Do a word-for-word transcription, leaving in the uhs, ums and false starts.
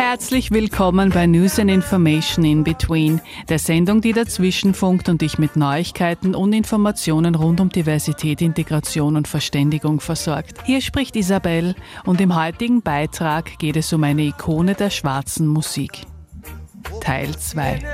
Herzlich willkommen bei News and Information in Between, der Sendung, die dazwischen funkt und dich mit Neuigkeiten und Informationen rund um Diversität, Integration und Verständigung versorgt. Hier spricht Isabel und im heutigen Beitrag geht es um eine Ikone der schwarzen Musik. Teil zwei.